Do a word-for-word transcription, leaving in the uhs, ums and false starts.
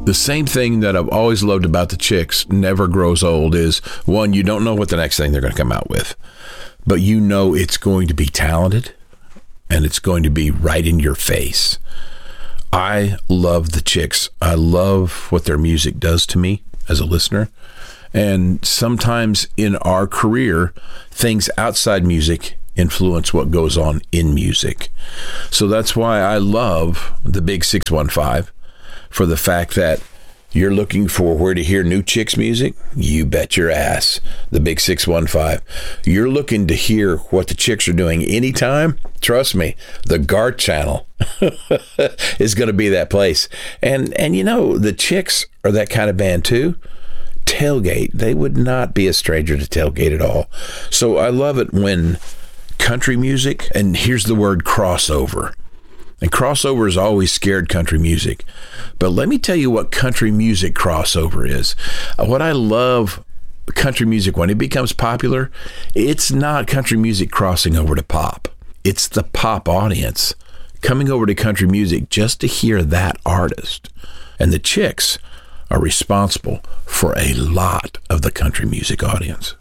The same thing that I've always loved about the Chicks, never grows old, is one, you don't know what the next thing they're going to come out with, but you know it's going to be talented and it's going to be right in your face. I love the Chicks. I love what their music does to me as a listener. And sometimes in our career, things outside music influence what goes on in music. So that's why I love the Big six one five, for the fact that you're looking for where to hear new Chicks music. You bet your ass, the Big six one five. You're looking to hear what the Chicks are doing anytime. Trust me, the Gart channel is going to be that place. And, and you know, the Chicks are that kind of band too. Tailgate, they would not be a stranger to Tailgate at all. So I love it when country music, and here's the word crossover. And crossover has always scared country music. But let me tell you what country music crossover is. What I love country music, when it becomes popular, it's not country music crossing over to pop. It's the pop audience coming over to country music just to hear that artist. And the Chicks are responsible for a lot of the country music audience.